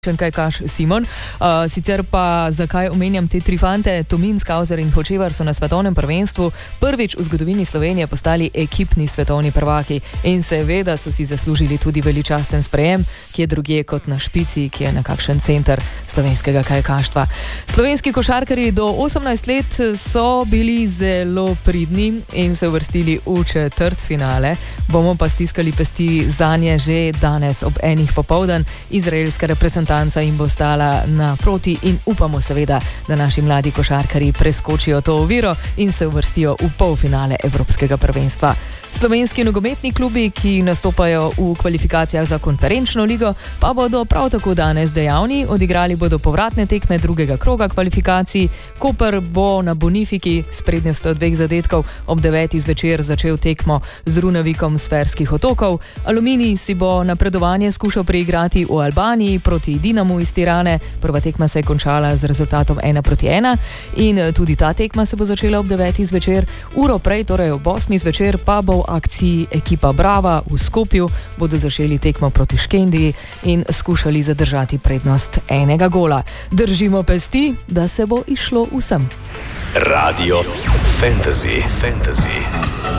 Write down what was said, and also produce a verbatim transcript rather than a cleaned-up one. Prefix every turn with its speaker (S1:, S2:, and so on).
S1: Kajkaš Simon. Uh, sicer pa zakaj omenjam te tri fante? Tomin, Skauser in Hočevar so na svetovnem prvenstvu prvič v zgodovini Slovenije postali ekipni svetovni prvaki in seveda so si zaslužili tudi veličasten sprejem, ki je drugje kot na Špici, ki je nekakšen center slovenskega kajakaštva. Slovenski košarkarji do osemnajst let so bili zelo pridni in se uvrstili v četrtfinale. Bomo pa stiskali pesti zanje že danes ob enih popoldan. Izraelska reprezentanca jim bo stala naproti in upamo seveda, da naši mladi košarkarji preskočijo to oviro in se uvrstijo v polfinale Evropskega prvenstva. Slovenski nogometni klubi, ki nastopajo v kvalifikacijah za konferenčno ligo, pa bodo prav tako danes dejavni. Odigrali bodo povratne tekme drugega kroga kvalifikacij. Koper bo na Bonifiki s prednostjo dveh zadetkov ob devetih zvečer začel tekmo z Runavikom s Ferskih otokov. Aluminij si bo napredovanje skušal preigrati v Albaniji proti Dinamu iz Tirane. Prva tekma se je končala z rezultatom ena proti ena in tudi ta tekma se bo začela ob devetih zvečer. Uro prej, torej ob osmih zvečer, pa bo v akciji ekipa Brava v Skopju, bodo začeli tekmo proti Škendiji in skušali zadržati prednost enega gola. Držimo pesti, da se bo izšlo vsem.
S2: Radio Fantasy. Fantasy.